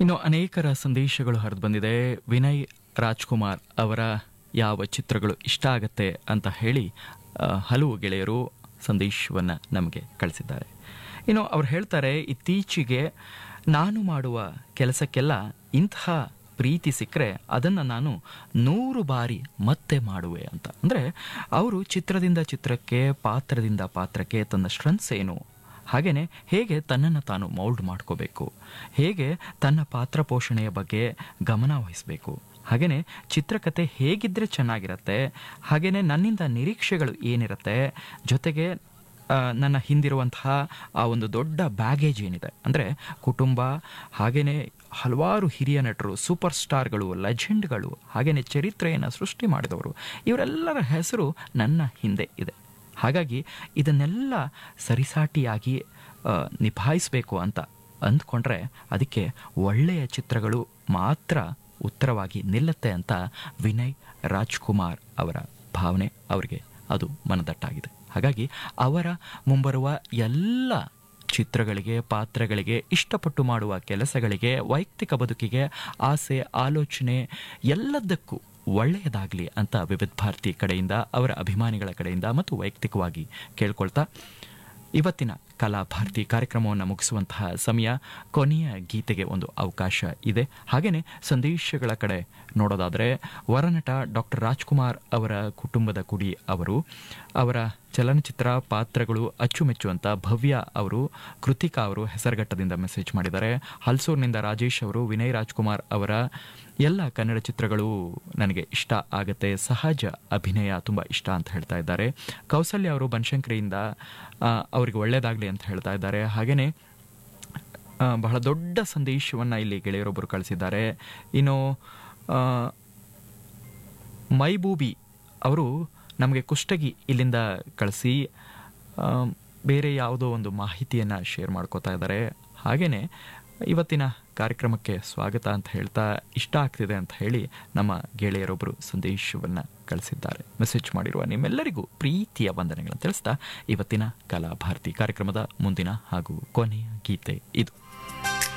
ಇನ್ನು ಅನೇಕರ ಸಂದೇಶಗಳು ಹರಿದು ಬಂದಿದೆ. ವಿನಯ್ ರಾಜ್ಕುಮಾರ್ ಅವರ ಯಾವ ಚಿತ್ರಗಳು ಇಷ್ಟ ಆಗತ್ತೆ ಅಂತ ಹೇಳಿ ಹಲವು ಗೆಳೆಯರು ಸಂದೇಶವನ್ನು ನಮಗೆ ಕಳಿಸಿದ್ದಾರೆ. ಇನ್ನು ಅವ್ರು ಹೇಳ್ತಾರೆ, ಇತ್ತೀಚೆಗೆ ನಾನು ಮಾಡುವ ಕೆಲಸಕ್ಕೆಲ್ಲ ಇಂತಹ ಪ್ರೀತಿ ಸಿಕ್ಕರೆ ಅದನ್ನು ನಾನು 100 ಬಾರಿ ಮತ್ತೆ ಮಾಡುವೆ ಅಂತ. ಅಂದರೆ ಅವರು ಚಿತ್ರದಿಂದ ಚಿತ್ರಕ್ಕೆ, ಪಾತ್ರದಿಂದ ಪಾತ್ರಕ್ಕೆ ತನ್ನ ಸ್ಟ್ರೆಂತ್ಸ್ ಏನು, ಹಾಗೆಯೇ ಹೇಗೆ ತನ್ನನ್ನು ತಾನು ಮೌಲ್ಡ್ ಮಾಡ್ಕೋಬೇಕು, ಹೇಗೆ ತನ್ನ ಪಾತ್ರ ಪೋಷಣೆಯ ಬಗ್ಗೆ ಗಮನ ವಹಿಸಬೇಕು, ಹಾಗೆಯೇ ಚಿತ್ರಕಥೆ ಹೇಗಿದ್ದರೆ ಚೆನ್ನಾಗಿರುತ್ತೆ, ಹಾಗೆಯೇ ನನ್ನಿಂದ ನಿರೀಕ್ಷೆಗಳು ಏನಿರುತ್ತೆ, ಜೊತೆಗೆ ನನ್ನ ಹಿಂದಿರುವಂತಹ ಆ ಒಂದು ದೊಡ್ಡ ಬ್ಯಾಗೇಜ್ ಏನಿದೆ, ಅಂದರೆ ಕುಟುಂಬ, ಹಾಗೆಯೇ ಹಲವಾರು ಹಿರಿಯ ನಟರು, ಸೂಪರ್ ಸ್ಟಾರ್ಗಳು, ಲೆಜೆಂಡ್ಗಳು, ಹಾಗೆಯೇ ಚರಿತ್ರೆಯನ್ನು ಸೃಷ್ಟಿ ಮಾಡಿದವರು, ಇವರೆಲ್ಲರ ಹೆಸರು ನನ್ನ ಹಿಂದೆ ಇದೆ. ಹಾಗಾಗಿ ಇದನ್ನೆಲ್ಲ ಸರಿಸಾಟಿಯಾಗಿ ನಿಭಾಯಿಸಬೇಕು ಅಂತ ಅಂದ್ಕೊಂಡ್ರೆ ಅದಕ್ಕೆ ಒಳ್ಳೆಯ ಚಿತ್ರಗಳು ಮಾತ್ರ ಉತ್ತರವಾಗಿ ನಿಲ್ಲುತ್ತೆ ಅಂತ ವಿನಯ್ ರಾಜ್ಕುಮಾರ್ ಅವರ ಭಾವನೆ. ಅವರಿಗೆ ಅದು ಮನದಟ್ಟಾಗಿದೆ. ಹಾಗಾಗಿ ಅವರ ಮುಂಬರುವ ಎಲ್ಲ ಚಿತ್ರಗಳಿಗೆ, ಪಾತ್ರಗಳಿಗೆ, ಇಷ್ಟಪಟ್ಟು ಮಾಡುವ ಕೆಲಸಗಳಿಗೆ, ವೈಯಕ್ತಿಕ ಬದುಕಿಗೆ, ಆಸೆ ಆಲೋಚನೆ ಎಲ್ಲದಕ್ಕೂ ಒಳ್ಳೆಯದಾಗಲಿ ಅಂತ ವಿವಿಧ ಭಾರತಿ ಕಡೆಯಿಂದ, ಅವರ ಅಭಿಮಾನಿಗಳ ಕಡೆಯಿಂದ ಮತ್ತು ವೈಯಕ್ತಿಕವಾಗಿ ಕೇಳ್ಕೊಳ್ತಾ ಇವತ್ತಿನ ಕಲಾಭಾರತಿ ಕಾರ್ಯಕ್ರಮವನ್ನು ಮುಗಿಸುವಂತಹ ಸಮಯ. ಕೊನೆಯ ಗೀತೆಗೆ ಒಂದು ಅವಕಾಶ ಇದೆ. ಹಾಗೆಯೇ ಸಂದೇಶಗಳ ಕಡೆ ನೋಡೋದಾದರೆ, ವರನಟ ಡಾಕ್ಟರ್ ರಾಜ್ಕುಮಾರ್ ಅವರ ಕುಟುಂಬದ ಕುಡಿ ಅವರು, ಅವರ ಚಲನಚಿತ್ರ ಪಾತ್ರಗಳು ಅಚ್ಚುಮೆಚ್ಚುವಂತ ಭವ್ಯ ಅವರು, ಕೃತಿಕಾ ಅವರು ಹೆಸರುಘಟ್ಟದಿಂದ ಮೆಸೇಜ್ ಮಾಡಿದ್ದಾರೆ. ಹಲ್ಸೂರಿನಿಂದ ರಾಜೇಶ್ ಅವರು, ವಿನಯ್ ರಾಜ್ಕುಮಾರ್ ಅವರ ಎಲ್ಲ ಕನ್ನಡ ಚಿತ್ರಗಳು ನನಗೆ ಇಷ್ಟ ಆಗುತ್ತೆ, ಸಹಜ ಅಭಿನಯ ತುಂಬ ಇಷ್ಟ ಅಂತ ಹೇಳ್ತಾ ಇದ್ದಾರೆ. ಕೌಸಲ್ಯ ಅವರು ಬನಶಂಕರಿಯಿಂದ ಅವರಿಗೆ ಒಳ್ಳೆಯದಾಗಲಿ ಅಂತ ಹೇಳ್ತಾ ಇದ್ದಾರೆ. ಹಾಗೆಯೇ ಬಹಳ ದೊಡ್ಡ ಸಂದೇಶವನ್ನು ಇಲ್ಲಿ ಗೆಳೆಯರೊಬ್ಬರು ಕಳಿಸಿದ್ದಾರೆ. ಇನ್ನು ಮೈಬೂಬಿ ಅವರು ನಮಗೆ ಕುಷ್ಟಗಿ ಇಲ್ಲಿಂದ ಕಳಿಸಿ ಬೇರೆ ಯಾವುದೋ ಒಂದು ಮಾಹಿತಿಯನ್ನು ಶೇರ್ ಮಾಡ್ಕೋತಾ ಇದ್ದಾರೆ. ಹಾಗೆಯೇ ಇವತ್ತಿನ ಕಾರ್ಯಕ್ರಮಕ್ಕೆ ಸ್ವಾಗತ ಅಂತ ಹೇಳ್ತಾ, ಇಷ್ಟ ಆಗ್ತಿದೆ ಅಂತ ಹೇಳಿ ನಮ್ಮ ಗೆಳೆಯರೊಬ್ಬರು ಸಂದೇಶವನ್ನು ಕಳಿಸಿದ್ದಾರೆ. ಮೆಸೇಜ್ ಮಾಡಿರುವ ನಿಮ್ಮೆಲ್ಲರಿಗೂ ಪ್ರೀತಿಯ ವಂದನೆಗಳನ್ನು ತಿಳಿಸ್ತಾ ಇವತ್ತಿನ ಕಲಾಭಾರತಿ ಕಾರ್ಯಕ್ರಮದ ಮುಂದಿನ ಹಾಗೂ ಕೊನೆಯ ಗೀತೆ ಇದು.